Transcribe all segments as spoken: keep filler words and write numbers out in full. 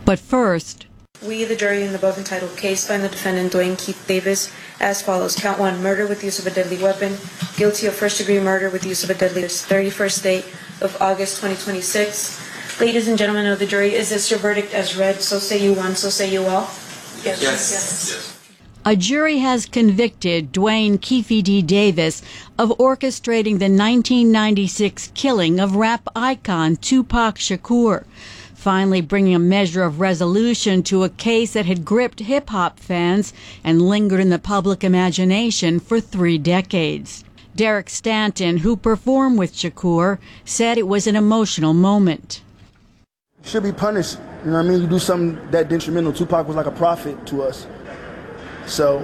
But first, we, the jury in the above entitled case, find the defendant, Dwayne Keith Davis, as follows. Count one, murder with use of a deadly weapon, guilty of first-degree murder with use of a deadly weapon. thirty-first day of August twenty twenty-six. Ladies and gentlemen of the jury, is this your verdict as read? So say you one, so say you all. Yes. Yes. Yes. Yes. A jury has convicted Dwayne Keith D. Davis of orchestrating the nineteen ninety-six killing of rap icon Tupac Shakur, finally bringing a measure of resolution to a case that had gripped hip-hop fans and lingered in the public imagination for three decades. Derek Stanton, who performed with Shakur, said it was an emotional moment. You should be punished. You know what I mean? You do something that detrimental. Tupac was like a prophet to us. So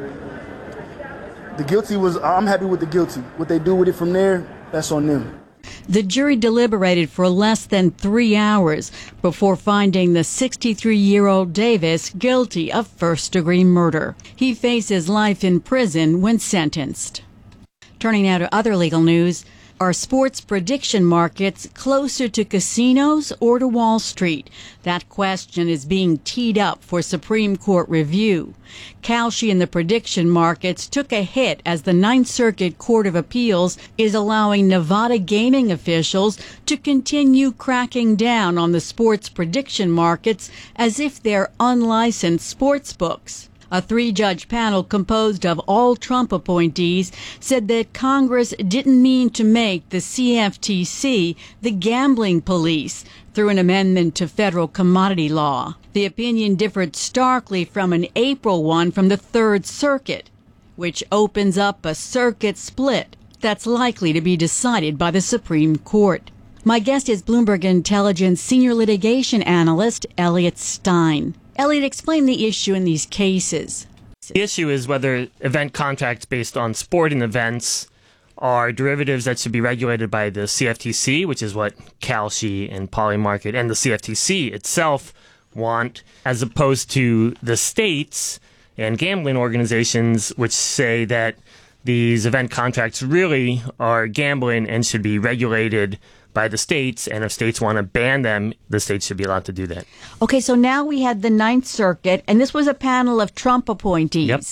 the guilty was, I'm happy with the guilty. What they do with it from there, that's on them. The jury deliberated for less than three hours before finding the sixty-three-year-old Davis guilty of first-degree murder. He faces life in prison when sentenced. Turning now to other legal news. Are sports prediction markets closer to casinos or to Wall Street? That question is being teed up for Supreme Court review. Kalshi and the prediction markets took a hit as the Ninth Circuit Court of Appeals is allowing Nevada gaming officials to continue cracking down on the sports prediction markets as if they're unlicensed sports books. A three-judge panel composed of all Trump appointees said that Congress didn't mean to make the C F T C the gambling police through an amendment to federal commodity law. The opinion differed starkly from an April one from the Third Circuit, which opens up a circuit split that's likely to be decided by the Supreme Court. My guest is Bloomberg Intelligence senior litigation analyst Elliot Stein. Elliot, explain the issue in these cases. The issue is whether event contracts based on sporting events are derivatives that should be regulated by the C F T C, which is what Kalshi and Polymarket and the C F T C itself want, as opposed to the states and gambling organizations, which say that these event contracts really are gambling and should be regulated by the states, and if states want to ban them, the states should be allowed to do that. Okay, so now we had the Ninth Circuit, and this was a panel of Trump appointees. Yep.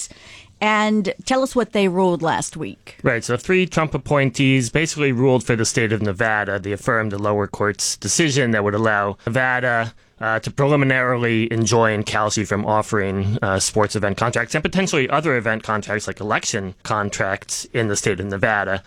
And tell us what they ruled last week. Right, so three Trump appointees basically ruled for the state of Nevada. They affirmed the lower court's decision that would allow Nevada uh, to preliminarily enjoin Kalshi from offering uh, sports event contracts and potentially other event contracts like election contracts in the state of Nevada.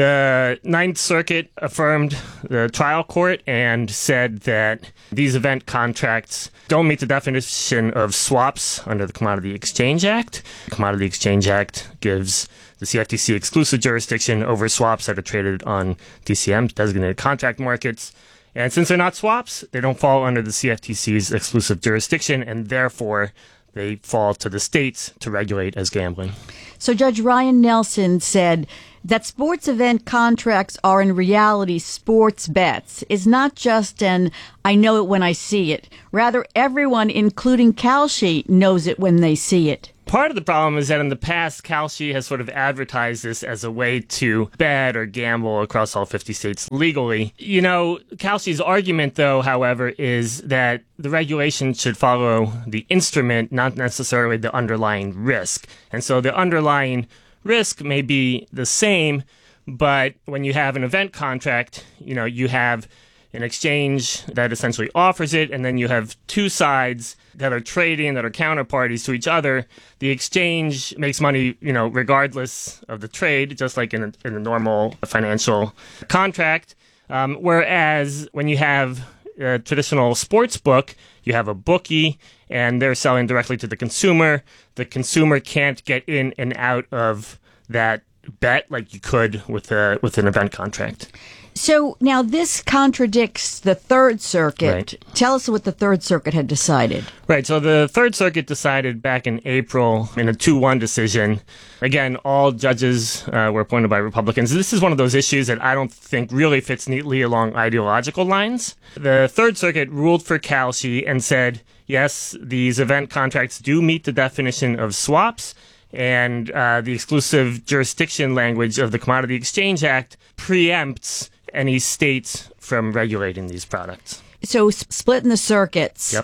The Ninth Circuit affirmed the trial court and said that these event contracts don't meet the definition of swaps under the Commodity Exchange Act. The Commodity Exchange Act gives the C F T C exclusive jurisdiction over swaps that are traded on D C Ms, designated contract markets. And since they're not swaps, they don't fall under the C F T C's exclusive jurisdiction, and therefore they fall to the states to regulate as gambling. So Judge Ryan Nelson said that sports event contracts are in reality sports bets is not just an I know it when I see it. Rather, everyone, including Kalshi, knows it when they see it. Part of the problem is that in the past, Kalshi has sort of advertised this as a way to bet or gamble across all fifty states legally. You know, Kalshi's argument, though, however, is that the regulation should follow the instrument, not necessarily the underlying risk. And so the underlying risk may be the same, but when you have an event contract, you know, you have an exchange that essentially offers it, and then you have two sides that are trading, that are counterparties to each other. The exchange makes money, you know, regardless of the trade, just like in a, in a normal financial contract. Um, whereas when you have a traditional sports book, you have a bookie, and they're selling directly to the consumer. The consumer can't get in and out of that bet like you could with a with an event contract. So now this contradicts the Third Circuit. Right. Tell us what the Third Circuit had decided. Right. So the Third Circuit decided back in April in a two one decision. Again, all judges uh, were appointed by Republicans. This is one of those issues that I don't think really fits neatly along ideological lines. The Third Circuit ruled for Kalshi and said, yes, these event contracts do meet the definition of swaps, and uh, the exclusive jurisdiction language of the Commodity Exchange Act preempts any states from regulating these products. So splitting the circuits. Yep.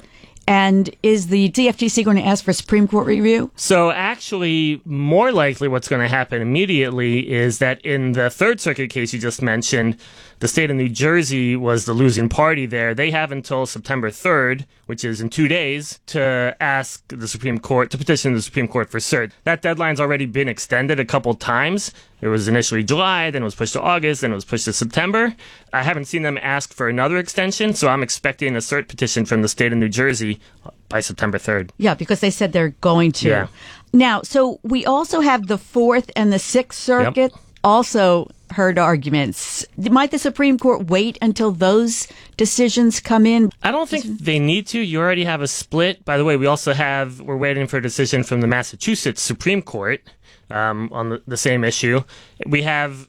And is the C F T C going to ask for Supreme Court review? So actually, more likely what's going to happen immediately is that in the Third Circuit case you just mentioned, the state of New Jersey was the losing party there. They have until September third, which is in two days, to ask the Supreme Court, to petition the Supreme Court for cert. That deadline's already been extended a couple times. It was initially July, then it was pushed to August, then it was pushed to September. I haven't seen them ask for another extension, so I'm expecting a cert petition from the state of New Jersey by September third. Yeah, because they said they're going to. Yeah. Now, so we also have the Fourth and the Sixth Circuit Yep. also heard arguments. Might the Supreme Court wait until those decisions come in? I don't think they need to. You already have a split. By the way, we also have, we're waiting for a decision from the Massachusetts Supreme Court um, on the, the same issue. We have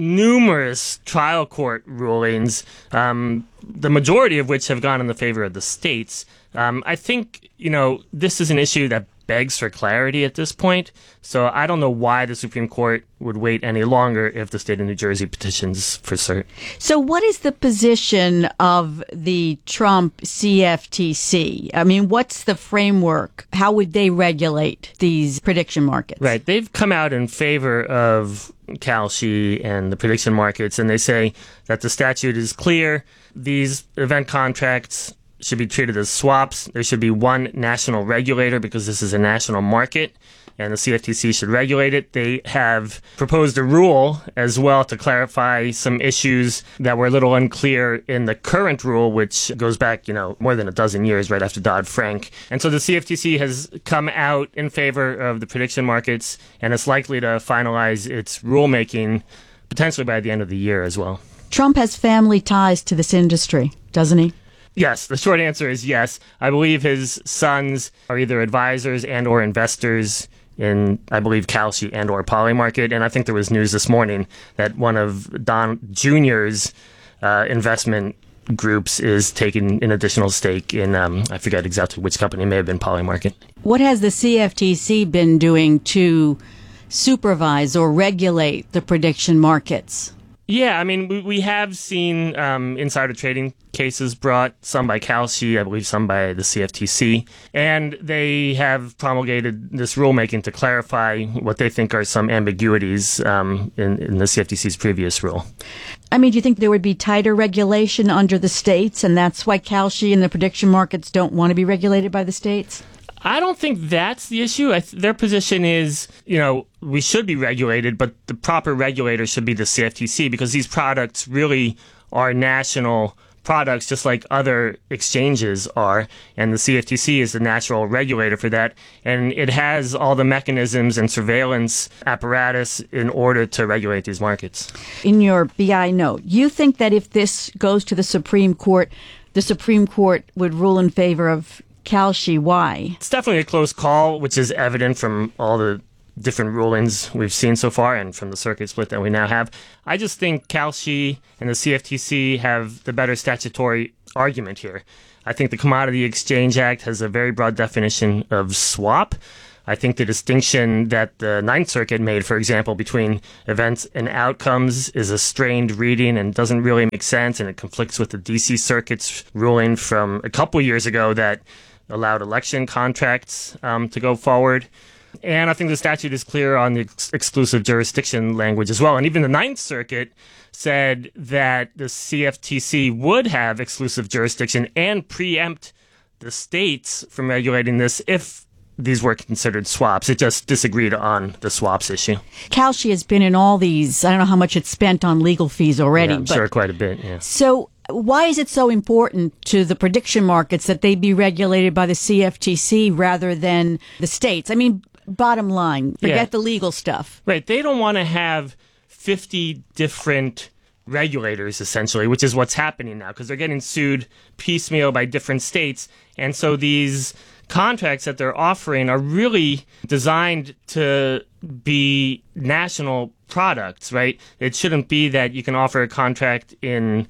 numerous trial court rulings, um, the majority of which have gone in the favor of the states. Um, I think, you know, this is an issue that begs for clarity at this point. So I don't know why the Supreme Court would wait any longer if the state of New Jersey petitions for cert. So what is the position of the Trump C F T C? I mean, what's the framework? How would they regulate these prediction markets? Right. They've come out in favor of Kalshi and the prediction markets, and they say that the statute is clear. These event contracts should be treated as swaps. There should be one national regulator because this is a national market, and the C F T C should regulate it. They have proposed a rule as well to clarify some issues that were a little unclear in the current rule, which goes back, you know, more than a dozen years right after Dodd-Frank. And so the C F T C has come out in favor of the prediction markets, and it's likely to finalize its rulemaking potentially by the end of the year as well. Trump has family ties to this industry, doesn't he? Yes, the short answer is yes. I believe his sons are either advisors and or investors in, I believe, Kalshi and or Polymarket. And I think there was news this morning that one of Don Junior's uh, investment groups is taking an additional stake in, um, I forget exactly which company, it may have been Polymarket. What has the C F T C been doing to supervise or regulate the prediction markets? Yeah, I mean, we, we have seen um, insider trading cases brought, some by Kalshi, I believe some by the C F T C, and they have promulgated this rulemaking to clarify what they think are some ambiguities um, in, in the C F T C's previous rule. I mean, do you think there would be tighter regulation under the states, and that's why Kalshi and the prediction markets don't want to be regulated by the states? I don't think that's the issue. I th- their position is, you know, we should be regulated, but the proper regulator should be the C F T C because these products really are national products just like other exchanges are. And the C F T C is the natural regulator for that. And it has all the mechanisms and surveillance apparatus in order to regulate these markets. In your B I note, you think that if this goes to the Supreme Court, the Supreme Court would rule in favor of Kalshi. Why? It's definitely a close call, which is evident from all the different rulings we've seen so far and from the circuit split that we now have. I just think Kalshi and the C F T C have the better statutory argument here. I think the Commodity Exchange Act has a very broad definition of swap. I think the distinction that the Ninth Circuit made, for example, between events and outcomes is a strained reading and doesn't really make sense, and it conflicts with the D C Circuit's ruling from a couple years ago that allowed election contracts um, to go forward. And I think the statute is clear on the ex- exclusive jurisdiction language as well. And even the Ninth Circuit said that the C F T C would have exclusive jurisdiction and preempt the states from regulating this if these were considered swaps. It just disagreed on the swaps issue. Kalshi has been in all these, I don't know how much it's spent on legal fees already. Yeah, I'm but sure quite a bit, yeah. So why is it so important to the prediction markets that they be regulated by the C F T C rather than the states? I mean, bottom line, forget Yeah. the legal stuff. Right. They don't want to have fifty different regulators, essentially, which is what's happening now, because they're getting sued piecemeal by different states. And so these contracts that they're offering are really designed to be national products, right? It shouldn't be that you can offer a contract in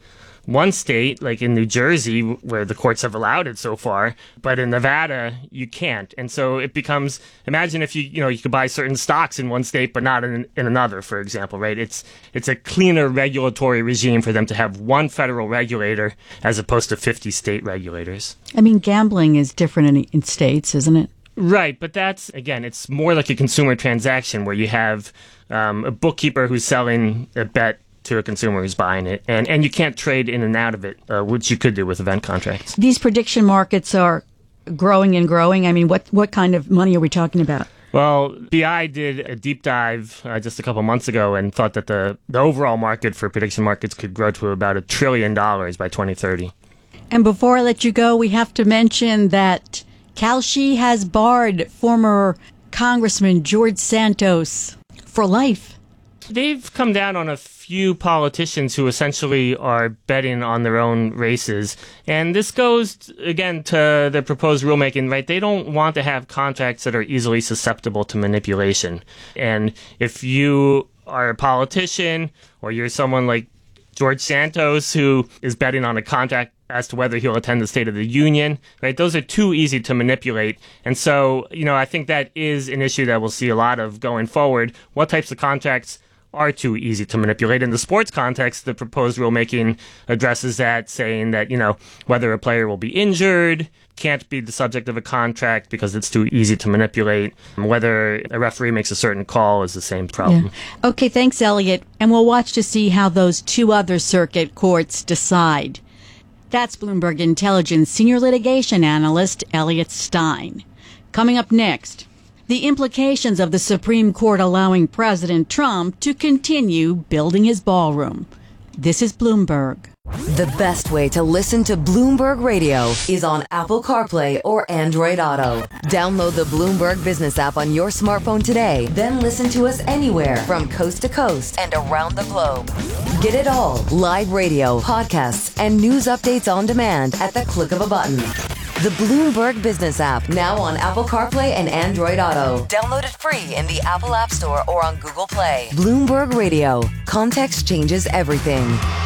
one state, like in New Jersey, where the courts have allowed it so far, but in Nevada, you can't. And so it becomes, imagine if you, you know, you could buy certain stocks in one state, but not in, in another, for example, right? It's, it's a cleaner regulatory regime for them to have one federal regulator as opposed to fifty state regulators. I mean, gambling is different in, in states, isn't it? Right, but that's, again, it's more like a consumer transaction where you have um, a bookkeeper who's selling a bet to a consumer who's buying it, and, and you can't trade in and out of it, uh, which you could do with event contracts. These prediction markets are growing and growing. I mean, what, what kind of money are we talking about? Well, B I did a deep dive uh, just a couple months ago and thought that the, the overall market for prediction markets could grow to about a trillion dollars by twenty thirty. And before I let you go, we have to mention that Kalshi has barred former Congressman George Santos for life. They've come down on a few politicians who essentially are betting on their own races. And this goes, again, to the proposed rulemaking, right? They don't want to have contracts that are easily susceptible to manipulation. And if you are a politician or you're someone like George Santos who is betting on a contract as to whether he'll attend the State of the Union, right? Those are too easy to manipulate. And so, you know, I think that is an issue that we'll see a lot of going forward. What types of contracts are too easy to manipulate? In the sports context, the proposed rulemaking addresses that, saying that, you know, whether a player will be injured can't be the subject of a contract because it's too easy to manipulate. Whether a referee makes a certain call is the same problem. Yeah. Okay, thanks, Elliot. And we'll watch to see how those two other circuit courts decide. That's Bloomberg Intelligence senior litigation analyst Elliot Stein. Coming up next, the implications of the Supreme Court allowing President Trump to continue building his ballroom. This is Bloomberg. The best way to listen to Bloomberg Radio is on Apple CarPlay or Android Auto. Download the Bloomberg Business app on your smartphone today, then listen to us anywhere from coast to coast and around the globe. Get it all, live radio, podcasts, and news updates on demand at the click of a button. The Bloomberg Business app, now on Apple CarPlay and Android Auto. Download it free in the Apple App Store or on Google Play. Bloomberg Radio. Context changes everything.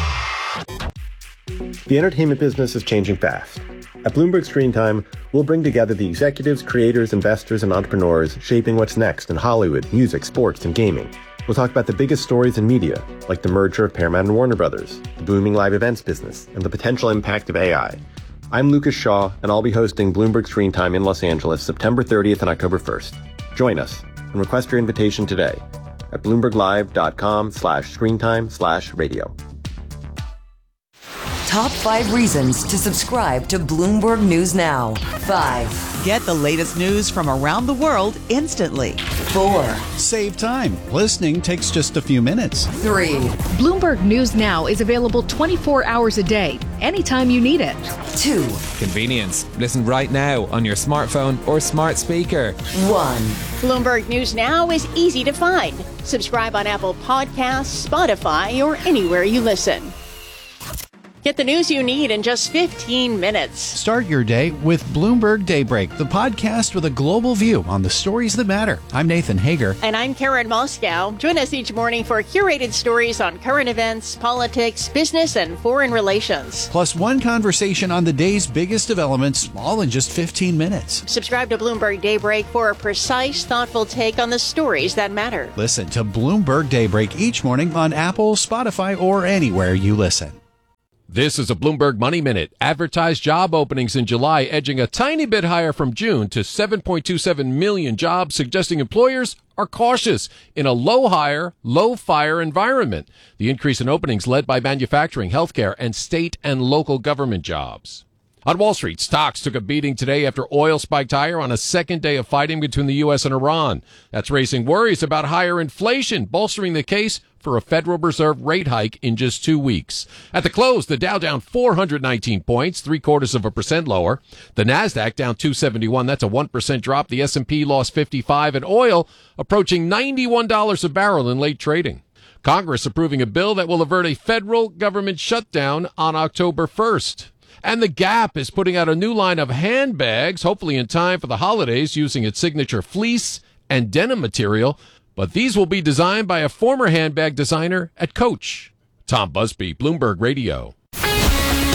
The entertainment business is changing fast. At Bloomberg Screen Time, we'll bring together the executives, creators, investors, and entrepreneurs shaping what's next in Hollywood, music, sports, and gaming. We'll talk about the biggest stories in media, like the merger of Paramount and Warner Brothers, the booming live events business, and the potential impact of A I. I'm Lucas Shaw, and I'll be hosting Bloomberg Screen Time in Los Angeles September thirtieth and October first. Join us and request your invitation today at bloomberglive.com slash screentime slash radio. Top five reasons to subscribe to Bloomberg News Now. Five. Get the latest news from around the world instantly. Four. Save time. Listening takes just a few minutes. Three. Bloomberg News Now is available twenty-four hours a day, anytime you need it. Two. Convenience. Listen right now on your smartphone or smart speaker. One. Bloomberg News Now is easy to find. Subscribe on Apple Podcasts, Spotify, or anywhere you listen. Get the news you need in just fifteen minutes. Start your day with Bloomberg Daybreak, the podcast with a global view on the stories that matter. I'm Nathan Hager. And I'm Karen Moscow. Join us each morning for curated stories on current events, politics, business, and foreign relations. Plus one conversation on the day's biggest developments, all in just fifteen minutes. Subscribe to Bloomberg Daybreak for a precise, thoughtful take on the stories that matter. Listen to Bloomberg Daybreak each morning on Apple, Spotify, or anywhere you listen. This is a Bloomberg Money Minute. Advertised job openings in July edging a tiny bit higher from June to seven point two seven million jobs, suggesting employers are cautious in a low-hire, low-fire environment. The increase in openings led by manufacturing, healthcare, and state and local government jobs. On Wall Street, stocks took a beating today after oil spiked higher on a second day of fighting between the U S and Iran. That's raising worries about higher inflation, bolstering the case for a Federal Reserve rate hike in just two weeks. At the close, the Dow down four hundred nineteen points, three quarters of a percent lower. The Nasdaq down two seventy-one. That's a one percent drop. The S and P lost fifty-five, and oil approaching ninety-one dollars a barrel in late trading. Congress approving a bill that will avert a federal government shutdown on October first. And the Gap is putting out a new line of handbags, hopefully in time for the holidays, using its signature fleece and denim material. But these will be designed by a former handbag designer at Coach. Tom Busby, Bloomberg Radio.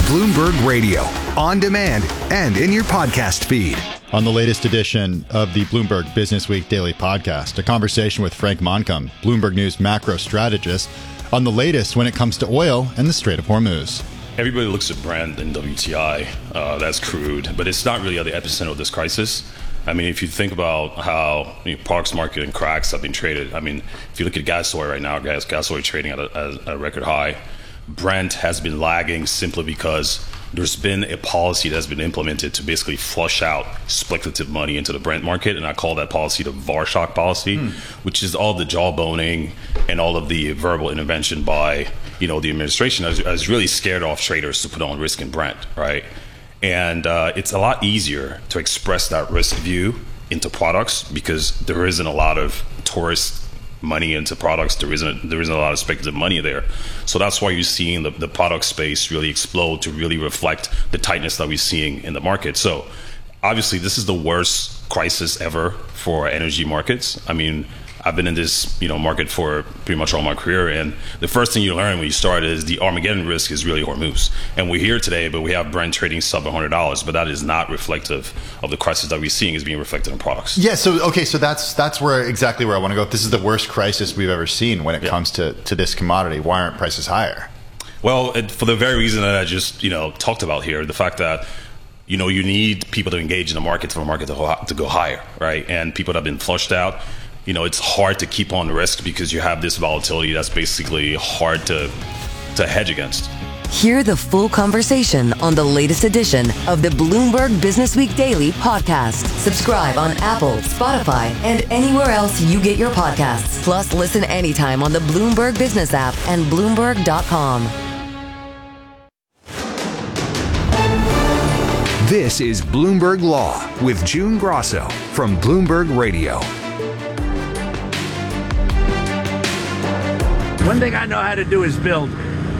Bloomberg Radio, on demand and in your podcast feed. On the latest edition of the Bloomberg Business Week Daily Podcast, a conversation with Frank Moncomb, Bloomberg News macro strategist, on the latest when it comes to oil and the Strait of Hormuz. Everybody looks at Brent and W T I, uh, that's crude, but it's not really at the epicenter of this crisis. I mean, if you think about how you know, products market and cracks have been traded, I mean, if you look at gas oil right now, gas, gas oil trading at a, at a record high. Brent has been lagging simply because there's been a policy that's been implemented to basically flush out speculative money into the Brent market, and I call that policy the Varshock policy, mm. which is all the jawboning and all of the verbal intervention by, you know, the administration has, has really scared off traders to put on risk in Brent, right? And uh, it's a lot easier to express that risk view into products because there isn't a lot of tourist money into products. There isn't there isn't a lot of speculative money there. So that's why you're seeing the, the product space really explode to really reflect the tightness that we're seeing in the market. So obviously this is the worst crisis ever for energy markets. I mean, I've been in this, you know, market for pretty much all my career, and the first thing you learn when you start is the Armageddon risk is really Hormuz. And we're here today, but we have Brent trading sub one hundred dollars, but that is not reflective of the crisis that we're seeing is being reflected in products. Yeah, so okay, so that's that's where exactly where I want to go. If this is the worst crisis we've ever seen when it yeah. comes to, to this commodity, why aren't prices higher? Well, it, for the very reason that I just, you know, talked about here, the fact that you know, you need people to engage in the market for the market to, to go higher, right? And people that have been flushed out, you know, it's hard to keep on risk because you have this volatility that's basically hard to to hedge against. Hear the full conversation on the latest edition of the Bloomberg Business Week Daily Podcast. Subscribe on Apple, Spotify, and anywhere else you get your podcasts. Plus, listen anytime on the Bloomberg Business app and Bloomberg dot com. This is Bloomberg Law with June Grosso from Bloomberg Radio. One thing I know how to do is build.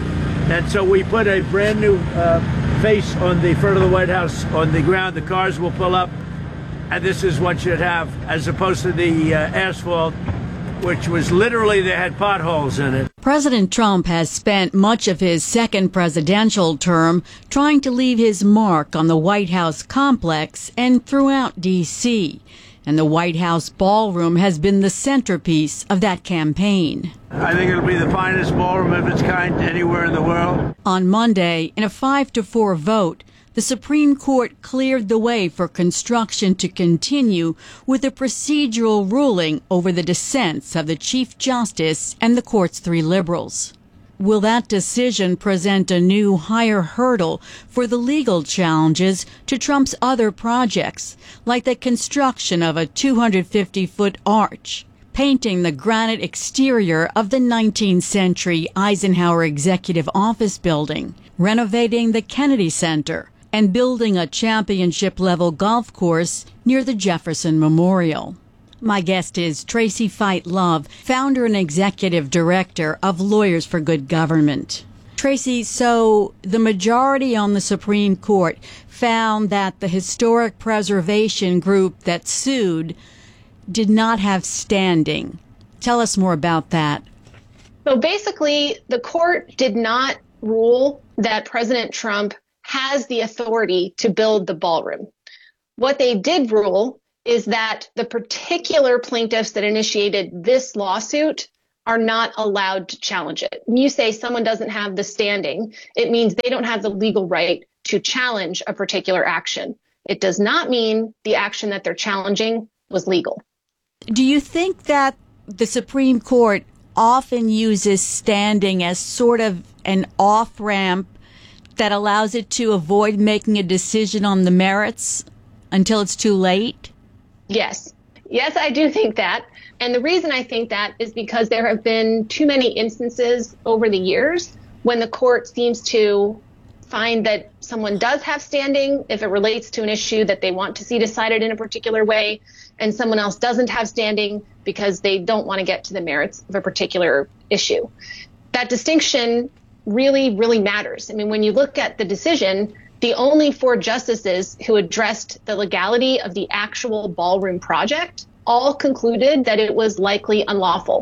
And so we put a brand new uh, face on the front of the White House on the ground. The cars will pull up, and this is what you'd have, as opposed to the uh, asphalt, which was literally, they had potholes in it. President Trump has spent much of his second presidential term trying to leave his mark on the White House complex and throughout D C, and the White House ballroom has been the centerpiece of that campaign. I think it'll be the finest ballroom of its kind anywhere in the world. On Monday, in a five to four vote, the Supreme Court cleared the way for construction to continue with a procedural ruling over the dissents of the Chief Justice and the court's three liberals. Will that decision present a new higher hurdle for the legal challenges to Trump's other projects, like the construction of a two hundred fifty foot arch, painting the granite exterior of the nineteenth century Eisenhower Executive Office building, renovating the Kennedy Center, and building a championship-level golf course near the Jefferson Memorial? My guest is Tracy Fight Love, founder and executive director of Lawyers for Good Government. Tracy, so the majority on the Supreme Court found that the historic preservation group that sued did not have standing. Tell us more about that. So basically, the court did not rule that President Trump has the authority to build the ballroom. What they did rule is that the particular plaintiffs that initiated this lawsuit are not allowed to challenge it. When you say someone doesn't have the standing, it means they don't have the legal right to challenge a particular action. It does not mean the action that they're challenging was legal. Do you think that the Supreme Court often uses standing as sort of an off-ramp that allows it to avoid making a decision on the merits until it's too late? Yes. Yes, I do think that. And the reason I think that is because there have been too many instances over the years when the court seems to find that someone does have standing if it relates to an issue that they want to see decided in a particular way, and someone else doesn't have standing because they don't want to get to the merits of a particular issue. That distinction really, really matters. I mean, when you look at the decision, the only four justices who addressed the legality of the actual ballroom project all concluded that it was likely unlawful.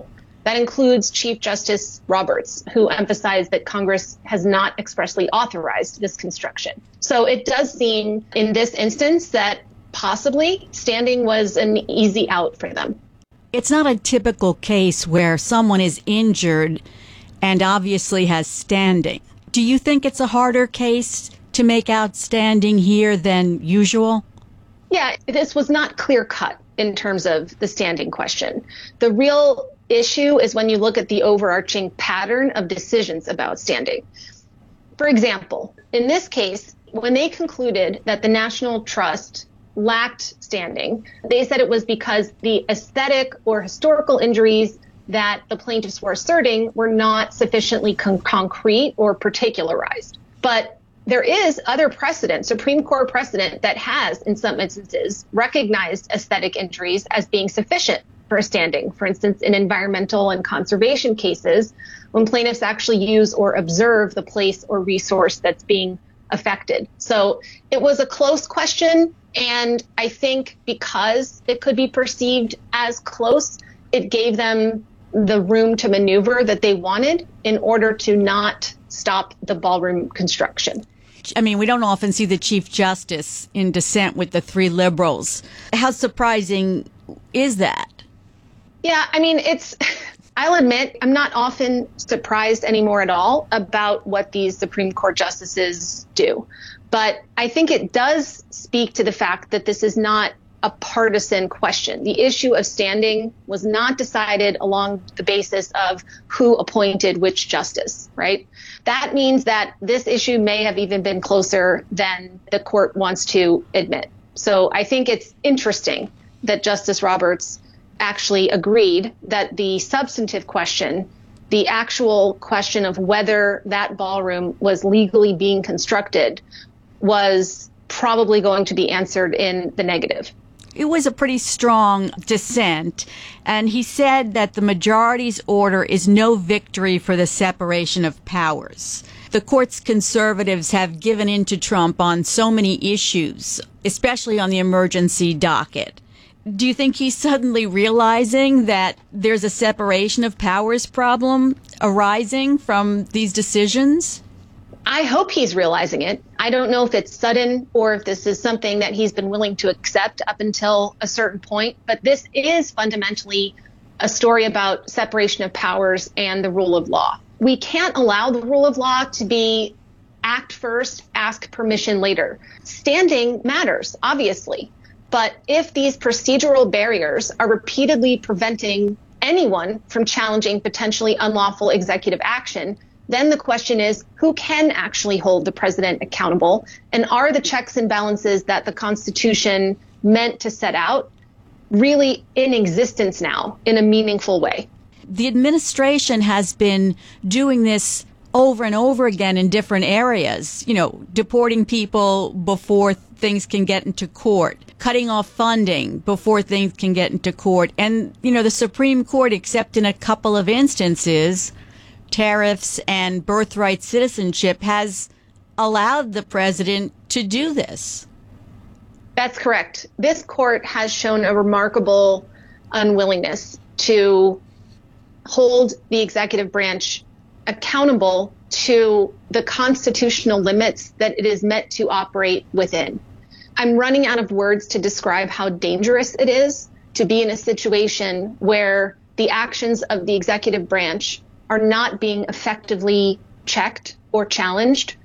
That includes Chief Justice Roberts, who emphasized that Congress has not expressly authorized this construction. So it does seem in this instance that possibly standing was an easy out for them. It's not a typical case where someone is injured and obviously has standing. Do you think it's a harder case to make out standing here than usual? Yeah, this was not clear cut in terms of the standing question. The real issue is when you look at the overarching pattern of decisions about standing. For example, in this case, when they concluded that the National Trust lacked standing, they said it was because the aesthetic or historical injuries that the plaintiffs were asserting were not sufficiently con- concrete or particularized. But there is other precedent, Supreme Court precedent, that has, in some instances, recognized aesthetic injuries as being sufficient for standing. For instance, in environmental and conservation cases, when plaintiffs actually use or observe the place or resource that's being affected. So it was a close question, and I think because it could be perceived as close, it gave them the room to maneuver that they wanted in order to not stop the ballroom construction. I mean, we don't often see the Chief Justice in dissent with the three liberals. How surprising is that? Yeah, I mean, it's, I'll admit, I'm not often surprised anymore at all about what these Supreme Court justices do. But I think it does speak to the fact that this is not a partisan question. The issue of standing was not decided along the basis of who appointed which justice, right? That means that this issue may have even been closer than the court wants to admit. So I think it's interesting that Justice Roberts actually agreed that the substantive question, the actual question of whether that ballroom was legally being constructed, was probably going to be answered in the negative. It was a pretty strong dissent, and he said that the majority's order is no victory for the separation of powers. The court's conservatives have given in to Trump on so many issues, especially on the emergency docket. Do you think he's suddenly realizing that there's a separation of powers problem arising from these decisions? I hope he's realizing it. I don't know if it's sudden or if this is something that he's been willing to accept up until a certain point, but this is fundamentally a story about separation of powers and the rule of law. We can't allow the rule of law to be act first, ask permission later. Standing matters, obviously. But if these procedural barriers are repeatedly preventing anyone from challenging potentially unlawful executive action, then the question is, who can actually hold the president accountable? And are the checks and balances that the Constitution meant to set out really in existence now in a meaningful way? The administration has been doing this over and over again in different areas, you know, deporting people before things can get into court, cutting off funding before things can get into court. And, you know, the Supreme Court, except in a couple of instances, tariffs and birthright citizenship, has allowed the president to do this. That's correct. This court has shown a remarkable unwillingness to hold the executive branch accountable to the constitutional limits that it is meant to operate within. I'm running out of words to describe how dangerous it is to be in a situation where the actions of the executive branch are not being effectively checked or challenged